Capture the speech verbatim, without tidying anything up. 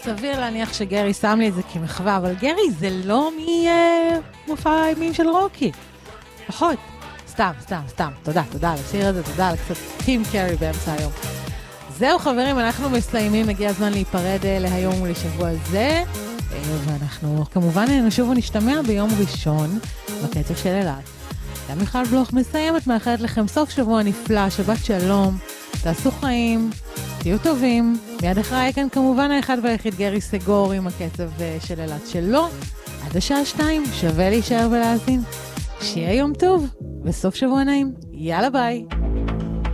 סביר להניח שגרי שם לי את זה כמחווה, אבל גרי זה לא ממופע הימים של רוקי. פחות. סתם, סתם, סתם. תודה, תודה על השיר הזה, תודה על קצת טים קרי באמצע היום. זהו חברים, אנחנו מסיימים, הגיע הזמן להיפרד להיום ולשבוע זה, ואנחנו כמובן נשוב ונשתמע ביום ראשון בקצב של אילת. גם מיכל בלוך מסיימת, מאחלת לכם סוף שבוע נפלא, שבת שלום, תעשו חיים, תהיו טובים. מיד אחריי כאן כמובן האחד והיחיד גרי סגור עם הקצב של אילת שלו. עד השעה שתיים, שווה להישאר ולהאזין. שיהיה יום טוב וסוף שבוע נעים. יאללה ביי.